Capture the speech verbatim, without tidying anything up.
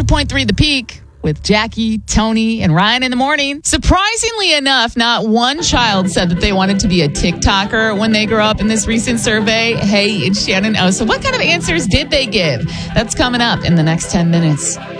hundred point three The Peak with Jackie, Tony, and Ryan in the morning. Surprisingly enough, not one child said that they wanted to be a TikToker when they grew up in this recent survey. Hey, it's Shannon O. So what kind of answers did they give? That's coming up in the next ten minutes.